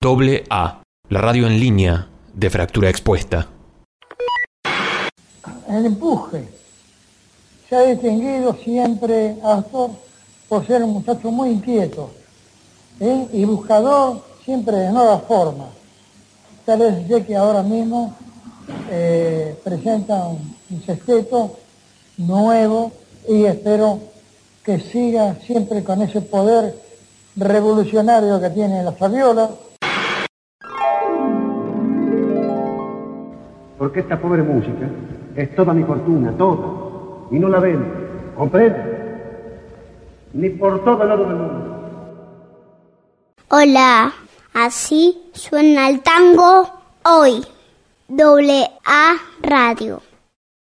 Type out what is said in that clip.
AA, la radio en línea de Fractura Expuesta. El empuje. Se ha distinguido siempre Astor por ser un muchacho muy inquieto, y buscador siempre de nuevas formas. Tal vez sé que ahora mismo presenta un sexteto nuevo y espero que siga siempre con ese poder revolucionario que tiene la Fabiola. Porque esta pobre música es toda mi fortuna, toda, y no la vendo, ¿comprende? Ni por todo el oro del mundo. Hola, así suena el tango hoy. AA Radio.